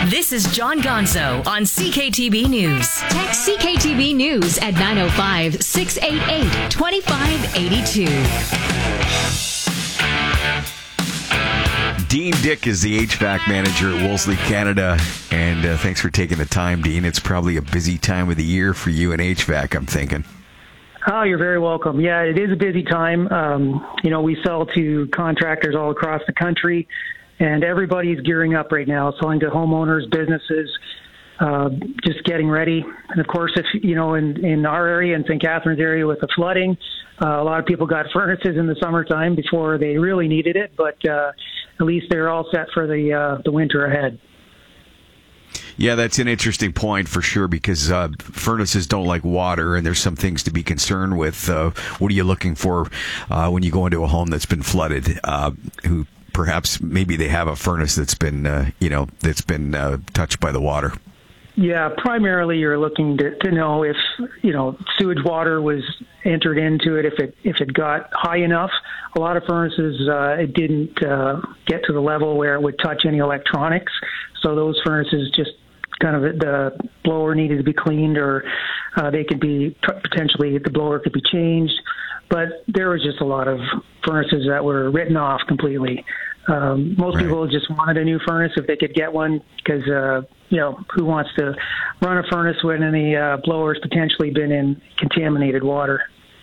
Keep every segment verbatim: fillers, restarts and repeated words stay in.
This is John Gonzo on C K T B News. Text C K T B News at nine oh five, six eight eight, two five eight two. Dean Dick is the H V A C manager at Wolseley, Canada. And uh, thanks for taking the time, Dean. It's probably a busy time of the year for you in H V A C, I'm thinking. Oh, you're very welcome. Yeah, it is a busy time. Um, you know, we sell to contractors all across the country, and everybody's gearing up right now, selling to homeowners, businesses, uh, just getting ready. And of course, if you know, in, in our area, in Saint Catharines area with the flooding, uh, a lot of people got furnaces in the summertime before they really needed it, but uh, at least they're all set for the uh, the winter ahead. Yeah, that's an interesting point for sure, because uh, furnaces don't like water, and there's some things to be concerned with. Uh, what are you looking for uh, when you go into a home that's been flooded? Uh, who perhaps maybe they have a furnace that's been, uh, you know, that's been uh, touched by the water. Yeah, primarily you're looking to, to know if, you know, sewage water was entered into it, if it if it got high enough. A lot of furnaces, uh, it didn't uh, get to the level where it would touch any electronics. So those furnaces just kind of, the blower needed to be cleaned, or uh, they could be, potentially the blower could be changed. But there was just a lot of furnaces that were written off completely. Um, most right. people just wanted a new furnace if they could get one, because, uh, you know, who wants to run a furnace when any uh, blower's potentially been in contaminated water?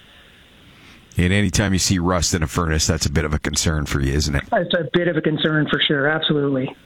And anytime you see rust in a furnace, that's a bit of a concern for you, isn't it? It's a bit of a concern for sure, absolutely.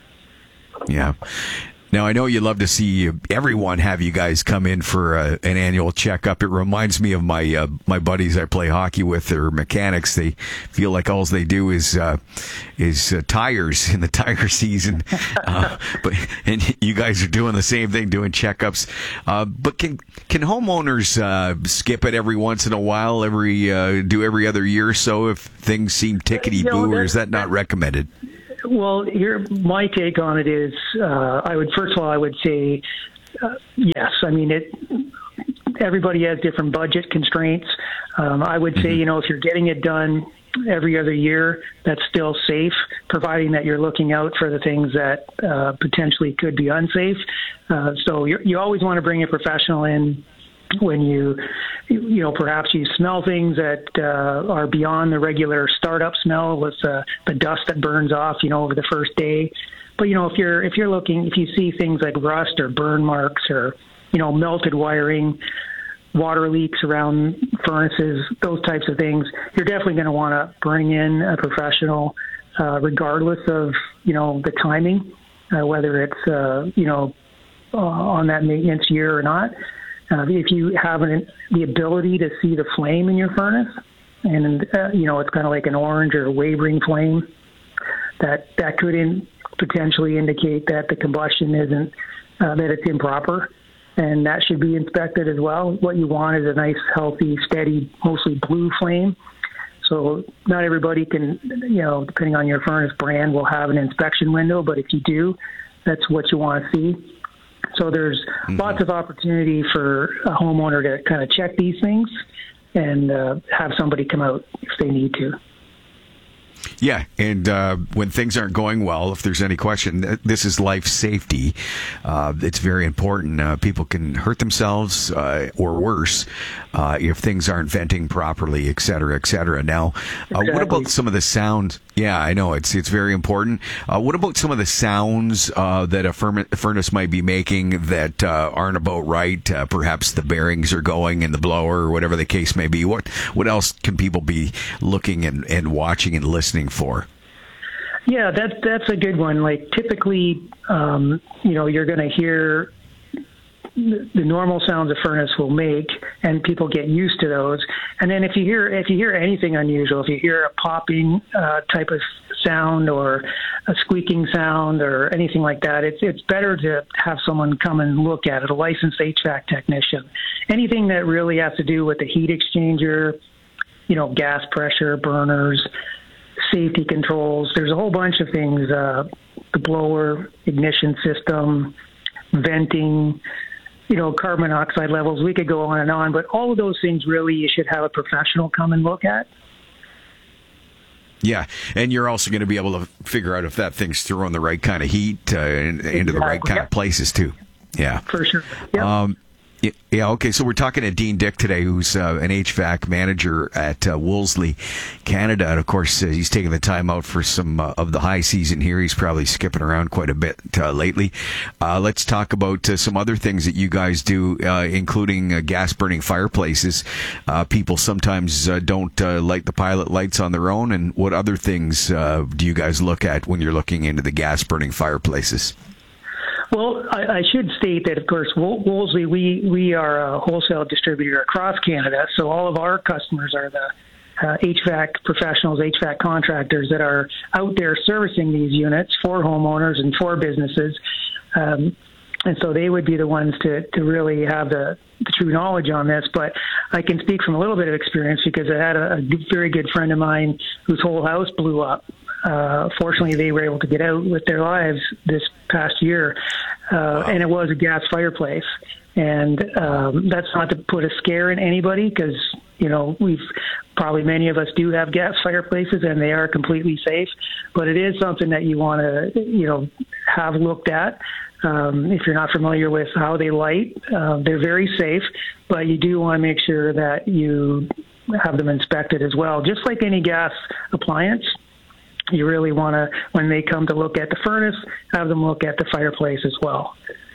Yeah. Now, I know you love to see everyone have you guys come in for a, an annual checkup. It reminds me of my uh, my buddies I play hockey with. They're mechanics. They feel like all they do is uh, is uh, tires in the tire season. Uh, but and you guys are doing the same thing, doing checkups. Uh, but can can homeowners uh, skip it every once in a while, every uh, do every other year or so if things seem tickety boo, no, or is that not recommended? Well, here, my take on it is, uh, I would, first of all, I would say, uh, yes. I mean, it. Everybody has different budget constraints. Um, I would say, you know, if you're getting it done every other year, that's still safe, providing that you're looking out for the things that uh, potentially could be unsafe. Uh, so you you always want to bring a professional in when you, you know, perhaps you smell things that uh, are beyond the regular startup smell with uh, the dust that burns off, you know, over the first day. But, you know, if you're if you're looking, if you see things like rust or burn marks or, you know, melted wiring, water leaks around furnaces, those types of things, you're definitely going to want to bring in a professional, uh, regardless of, you know, the timing, uh, whether it's, uh, you know, uh, on that maintenance year or not. Uh, if you have an, the ability to see the flame in your furnace, and uh, you know it's kind of like an orange or wavering flame, that that could in, potentially indicate that the combustion isn't uh, that it's improper, and that should be inspected as well. What you want is a nice, healthy, steady, mostly blue flame. So not everybody can, you know, depending on your furnace brand, will have an inspection window, but if you do, that's what you want to see. So there's mm-hmm. lots of opportunity for a homeowner to kind of check these things and uh, have somebody come out if they need to. Yeah, and uh, when things aren't going well, if there's any question, this is life safety. Uh, it's very important. Uh, people can hurt themselves uh, or worse uh, if things aren't venting properly, et cetera, et cetera. Now, uh, exactly. What about some of the sound? Yeah, I know it's it's very important. Uh, what about some of the sounds uh, that a furnace might be making that uh, aren't about right? Uh, perhaps the bearings are going in the blower, or whatever the case may be. What what else can people be looking and, and watching and listening for? Yeah, that that's a good one. Like typically, um, you know, you're going to hear the normal sounds a furnace will make, and people get used to those. And then if you hear if you hear anything unusual, if you hear a popping uh, type of sound or a squeaking sound or anything like that, it's it's better to have someone come and look at it, a licensed H V A C technician. Anything that really has to do with the heat exchanger, you know, gas pressure, burners, safety controls. There's a whole bunch of things, uh, the blower, ignition system, venting, you know, carbon monoxide levels. We could go on and on, but all of those things really you should have a professional come and look at. Yeah, and you're also going to be able to figure out if that thing's throwing the right kind of heat uh, in, into exactly. the right kind yep. of places too. Yeah, for sure. Yep. Um, Yeah, okay, so we're talking to Dean Dick today, who's uh, an H V A C manager at uh, Wolseley, Canada. And, of course, uh, he's taking the time out for some uh, of the high season here. He's probably skipping around quite a bit uh, lately. Uh, let's talk about uh, some other things that you guys do, uh, including uh, gas-burning fireplaces. Uh, people sometimes uh, don't uh, light the pilot lights on their own. And what other things uh, do you guys look at when you're looking into the gas-burning fireplaces? Well, I, I should state that, of course, Wolseley, we, we are a wholesale distributor across Canada, so all of our customers are the uh, H V A C professionals, H V A C contractors that are out there servicing these units for homeowners and for businesses. Um, and so they would be the ones to, to really have the, the true knowledge on this. But I can speak from a little bit of experience because I had a, a very good friend of mine whose whole house blew up. Uh, fortunately, they were able to get out with their lives this past year, uh, wow. and it was a gas fireplace. And um, that's not to put a scare in anybody because, you know, we've probably many of us do have gas fireplaces and they are completely safe. But it is something that you want to, you know, have looked at. Um, if you're not familiar with how they light, uh, they're very safe, but you do want to make sure that you have them inspected as well. Just like any gas appliance, you really want to, when they come to look at the furnace, have them look at the fireplace as well.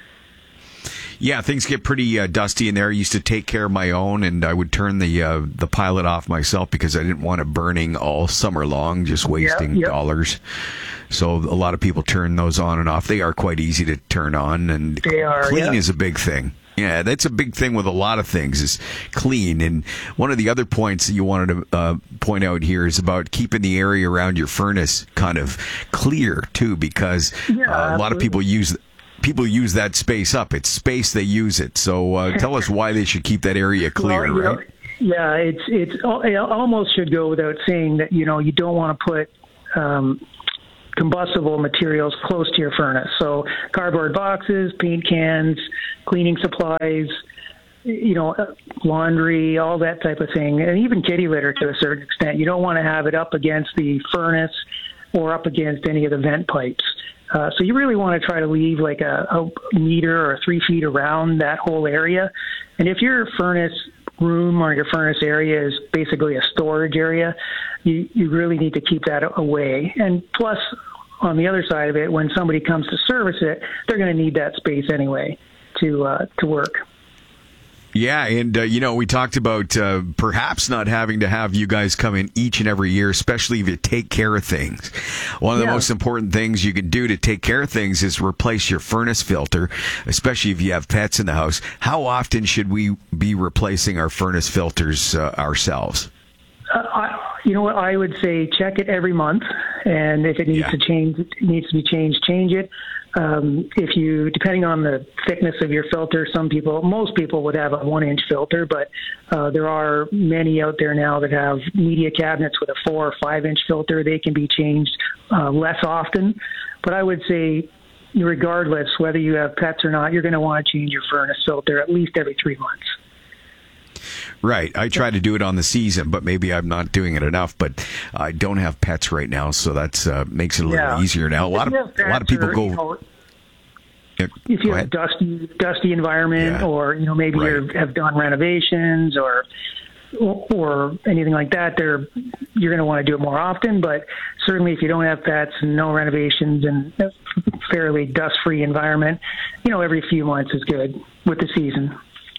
Yeah, things get pretty uh, dusty in there. I used to take care of my own, and I would turn the uh, the pilot off myself because I didn't want it burning all summer long, just wasting yep, yep. dollars. So a lot of people turn those on and off. They are quite easy to turn on, and they are, clean yeah. is a big thing. Yeah, that's a big thing with a lot of things is clean. And one of the other points that you wanted to uh, point out here is about keeping the area around your furnace kind of clear too, because yeah, uh, a lot of people use people use that space up. It's space they use it. So uh, tell us why they should keep that area clear, well, right? Know, yeah, it's it's it almost should go without saying that you know you don't want to put Um, combustible materials close to your furnace. So cardboard boxes, paint cans, cleaning supplies, you know, laundry, all that type of thing, and even kitty litter to a certain extent. You don't want to have it up against the furnace or up against any of the vent pipes. Uh, so you really want to try to leave like a, a meter or three feet around that whole area. And if your furnace room or your furnace area is basically a storage area, you, you really need to keep that away. And plus, on the other side of it, when somebody comes to service it, they're going to need that space anyway to uh, to work. Yeah, and, uh, you know, we talked about uh, perhaps not having to have you guys come in each and every year, especially if you take care of things. One of the yeah. most important things you can do to take care of things is replace your furnace filter, especially if you have pets in the house. How often should we be replacing our furnace filters uh, ourselves? Uh, I, you know what? I would say check it every month, and if it needs yeah. to change, it needs to be changed, change it. Um, if you, depending on the thickness of your filter, some people, most people would have a one-inch filter, but uh, there are many out there now that have media cabinets with a four or five-inch filter. They can be changed uh, less often. But I would say, regardless whether you have pets or not, you're going to want to change your furnace filter at least every three months. Right. I try to do it on the season, but maybe I'm not doing it enough. But I don't have pets right now, so that uh, makes it a little yeah. easier now. A lot of a lot of people or, go. You know, yeah, if you go have a dusty, dusty environment, yeah. or you know maybe right. you have done renovations or or anything like that, there you're going to want to do it more often. But certainly, if you don't have pets and no renovations and a fairly dust-free environment, you know every few months is good with the season.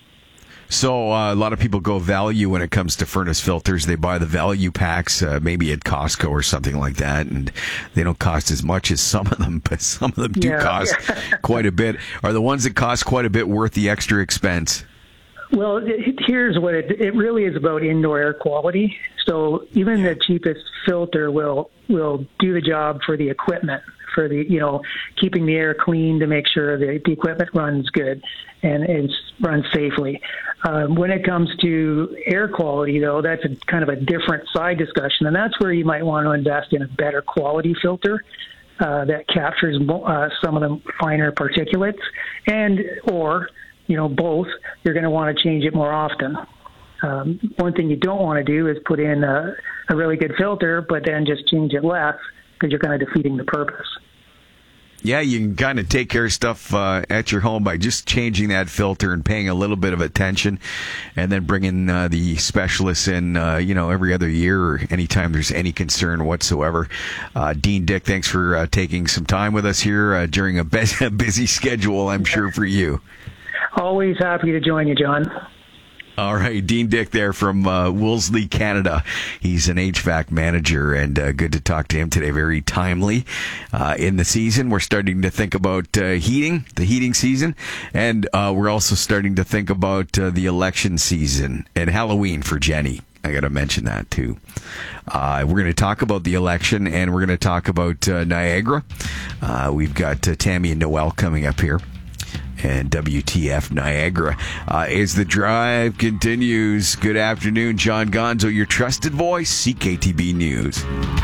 So uh, a lot of people go value when it comes to furnace filters. They buy the value packs, uh, maybe at Costco or something like that, and they don't cost as much as some of them, but some of them do yeah, cost yeah. quite a bit. Are the ones that cost quite a bit worth the extra expense? Well, it, here's what it, it really is about: indoor air quality. So even the cheapest filter will will do the job for the equipment, for the you know keeping the air clean to make sure that the equipment runs good and it's runs safely. Um, when it comes to air quality, though, that's a kind of a different side discussion, and that's where you might want to invest in a better quality filter uh, that captures uh, some of the finer particulates, and or you know both. You're going to want to change it more often. Um, one thing you don't want to do is put in a, a really good filter, but then just change it less, because you're kind of defeating the purpose. Yeah, you can kind of take care of stuff uh, at your home by just changing that filter and paying a little bit of attention, and then bringing uh, the specialists in, uh, you know, every other year or anytime there's any concern whatsoever. Uh, Dean Dick, thanks for uh, taking some time with us here uh, during a busy schedule, I'm sure, for you. Always happy to join you, John. All right, Dean Dick there from uh, Wolseley, Canada. He's an H V A C manager, and uh, good to talk to him today. Very timely uh, in the season. We're starting to think about uh, heating, the heating season, and uh, we're also starting to think about uh, the election season and Halloween for Jenny. I got to mention that, too. Uh, we're going to talk about the election, and we're going to talk about uh, Niagara. Uh, we've got uh, Tammy and Noel coming up here. And W T F Niagara. Uh, as the drive continues, good afternoon, John Gonzo, your trusted voice, C K T B News.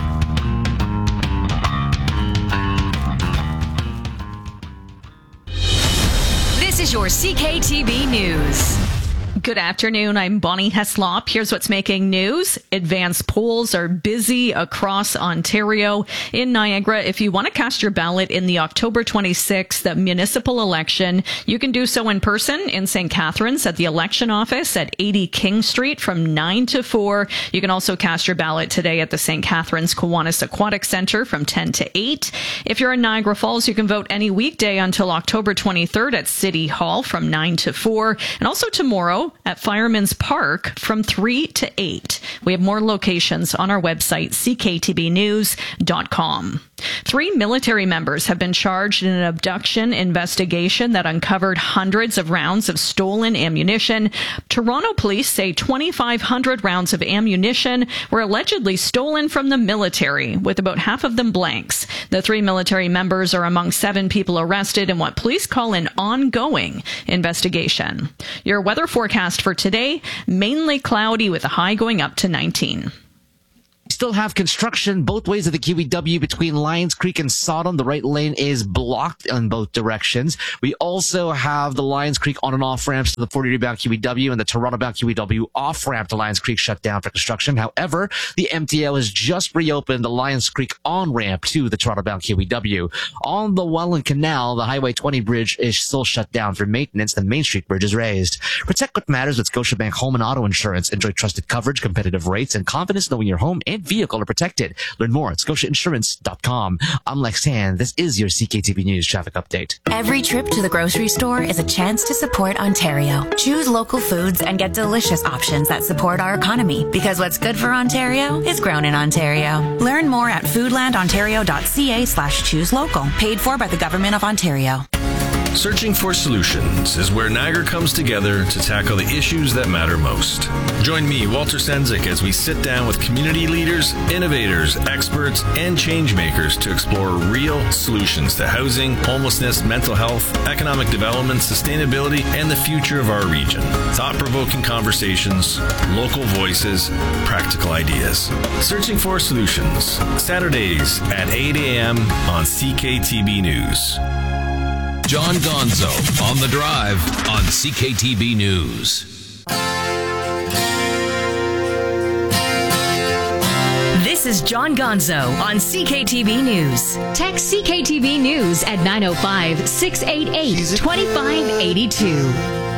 This is your C K T B News. Good afternoon. I'm Bonnie Heslop. Here's what's making news. Advance polls are busy across Ontario. In Niagara, if you want to cast your ballot in the October twenty-sixth municipal election, you can do so in person in Saint Catharines at the election office at eighty King Street from nine to four. You can also cast your ballot today at the Saint Catharines Kiwanis Aquatic Centre from ten to eight. If you're in Niagara Falls, you can vote any weekday until October twenty-third at City Hall from nine to four, and also tomorrow at Fireman's Park from three to eight. We have more locations on our website, c k t b news dot com. Three military members have been charged in an abduction investigation that uncovered hundreds of rounds of stolen ammunition. Toronto police say twenty-five hundred rounds of ammunition were allegedly stolen from the military, with about half of them blanks. The three military members are among seven people arrested in what police call an ongoing investigation. Your weather forecast for today, mainly cloudy with a high going up to nineteen. Still have construction both ways of the Q E W between Lions Creek and Sodom. The right lane is blocked in both directions. We also have the Lions Creek on and off ramps to the forty-degree bound Q E W and the Toronto bound Q E W off ramp to Lions Creek shut down for construction. However, the M T L has just reopened the Lions Creek on ramp to the Toronto bound Q E W. On the Welland Canal, the Highway twenty bridge is still shut down for maintenance. The Main Street bridge is raised. Protect what matters with Scotiabank Home and Auto Insurance. Enjoy trusted coverage, competitive rates, and confidence knowing your home and vehicle are protected. Learn more at scotia insurance dot com. I'm Lex Tan. This is your C K T V News traffic update. Every trip to the grocery store is a chance to support Ontario. Choose local foods and get delicious options that support our economy, because what's good for Ontario is grown in Ontario. Learn more at foodland ontario dot c a slash choose local. Paid for by the Government of Ontario. Searching for Solutions is where Niagara comes together to tackle the issues that matter most. Join me, Walter Sendzik, as we sit down with community leaders, innovators, experts, and change makers to explore real solutions to housing, homelessness, mental health, economic development, sustainability, and the future of our region. Thought-provoking conversations, local voices, practical ideas. Searching for Solutions, Saturdays at eight a.m. on C K T B News. John Gonzo on the drive on C K T B News. This is John Gonzo on C K T B News. Text C K T B News at nine oh five, six eight eight, two five eight two.